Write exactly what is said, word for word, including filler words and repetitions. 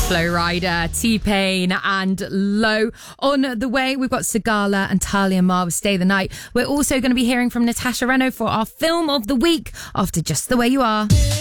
Flow Rider, T-Pain and Low. On the way, we've got Sigala and Talia Mar with Stay the Night. We're also going to be hearing from Natasha Reno for our Film of the Week after Just the Way You Are.